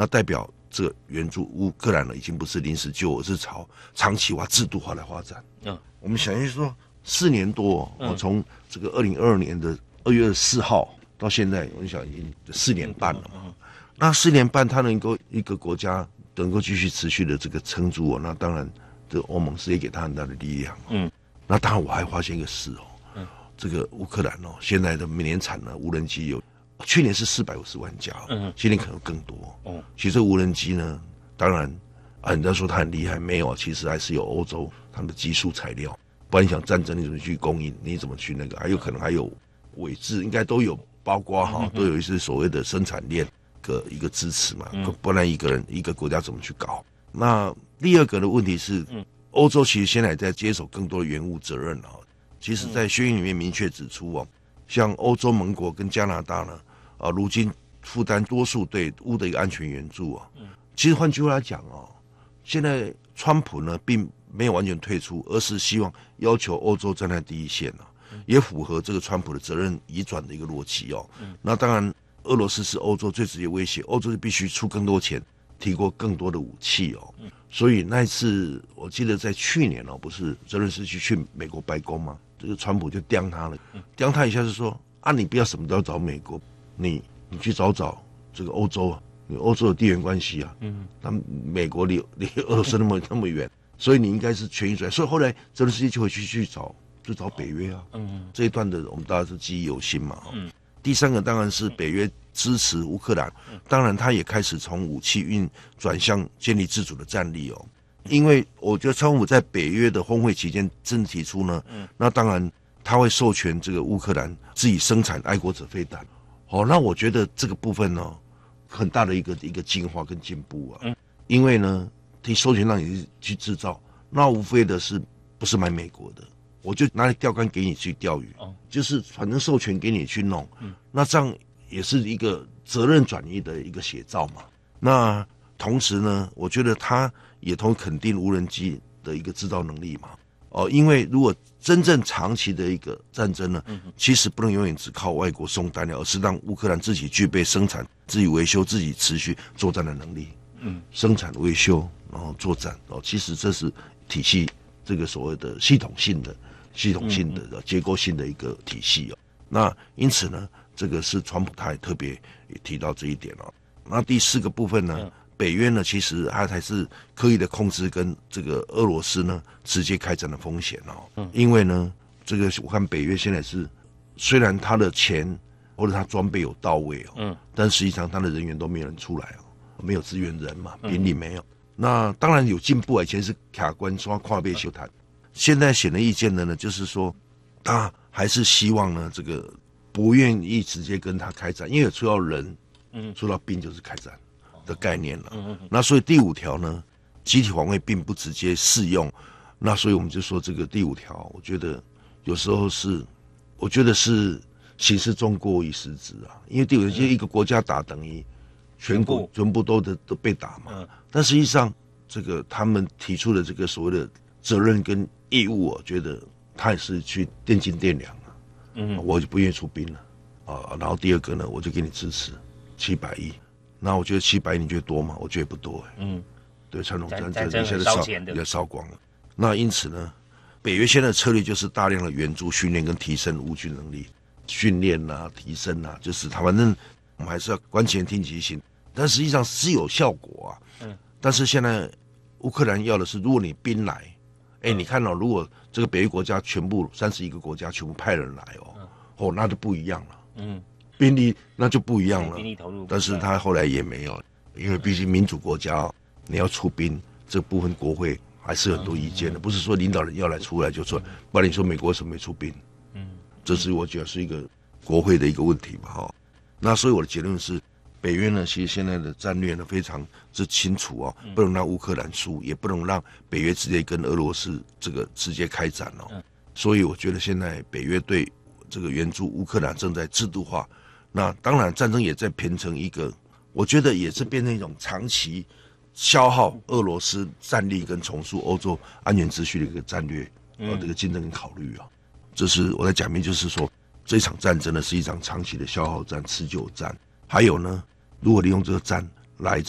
那代表这个援助乌克兰呢，已经不是临时救，而是朝长期化、制度化来发展。我们想一说，4年多，从这个2022年的2月24号到现在，我想已经4年半了嘛。那4年半，它能够一个国家能够继续持续的这个撑住那当然，这欧盟是也给他很大的力量。那当然我还发现一个事这个乌克兰现在的每年产的无人机有。去年是450万架，今年可能更多。其实这无人机呢，当然人家说它很厉害，没有，其实还是有欧洲他们的技术材料。不然你想战争你怎么去供应？你怎么去那个？还有可能还有伪制，应该都有，包括都有一些所谓的生产链的一个支持嘛。不然一个国家怎么去搞？那第二个的问题是，欧洲其实现在在接手更多的援乌责任其实，在宣言里面明确指出像欧洲盟国跟加拿大呢。如今负担多数对乌的一个安全援助其实换句话来讲现在川普呢并没有完全退出，而是希望要求欧洲站在第一线也符合这个川普的责任移转的一个逻辑那当然，俄罗斯是欧洲最直接威胁，欧洲就必须出更多钱，提供更多的武器所以那一次我记得在去年不是泽连斯基去美国白宫吗？这个川普就刁他了，刁他一下是说你不要什么都要找美国。你去找这个欧洲你欧洲有地缘关系那美国离俄罗斯那么远，所以你应该是全意出来。所以后来泽连斯基就会去找北约这一段的我们大家是记忆犹新嘛第三个当然是北约支持乌克兰，当然他也开始从武器运转向建立自主的战力因为我觉得川普在北约的峰会期间正提出呢那当然他会授权这个乌克兰自己生产爱国者飞弹那我觉得这个部分很大的一个进化跟进步因为呢，你授权让你去制造，那无非的是不是买美国的，我就拿钓竿给你去钓鱼，就是反正授权给你去弄，那这样也是一个责任转移的一个写照嘛。那同时呢，我觉得他也肯定无人机的一个制造能力嘛。因为如果真正长期的一个战争呢，其实不能永远只靠外国送弹药，而是让乌克兰自己具备生产、自己维修、自己持续作战的能力。生产、维修，然后作战。其实这是体系这个所谓的系统性的、结构性的一个体系那因此呢，这个是川普他也特别也提到这一点那第4个部分呢？北约呢，其实它还是刻意的控制跟这个俄罗斯呢直接开战的风险因为呢，这个我看北约现在是虽然他的钱或者他装备有到位但实际上他的人员都没有人出来没有支援人嘛，兵力没有。那当然有进步以前是卡关刷跨背修谈，现在显而易见的呢，就是说他还是希望呢这个不愿意直接跟他开战，因为出到人，出到兵就是开战的概念了。那所以第5条呢，集体防卫并不直接适用。那所以我们就说这个第5条，我觉得有时候是，我觉得是形式重过于实质因为第5条就一个国家打等于全国全部都被打嘛。但实际上这个他们提出的这个所谓的责任跟义务，我觉得他也是去电斤电两我就不愿意出兵了然后第2个呢，我就给你支持700亿。那我觉得700亿你觉得多吗？我觉得不多对，传统战争现在也烧光了。那因此呢，北约现在的策略就是大量的援助、训练跟提升乌军能力，训练提升就是他反正我们还是要观前听其行，但实际上是有效果但是现在乌克兰要的是，如果你兵来，你看如果这个北约国家全部31个国家全部派人来那就不一样了。兵力那就不一样了，但是他后来也没有，因为毕竟民主国家你要出兵，这部分国会还是很多意见的，不是说领导人要来出来就出来，不然你说美国为什么没出兵？这是我觉得是一个国会的一个问题嘛那所以我的结论是，北约呢其实现在的战略呢非常之清楚不能让乌克兰输，也不能让北约直接跟俄罗斯这个直接开战所以我觉得现在北约对这个援助乌克兰正在制度化。那当然战争也在变成一个，我觉得也是变成一种长期消耗俄罗斯战力跟重塑欧洲安全秩序的一个战略这个竞争跟考虑这是我在讲明，就是说这场战争呢是一场长期的消耗战、持久战。还有呢，如果利用这个战来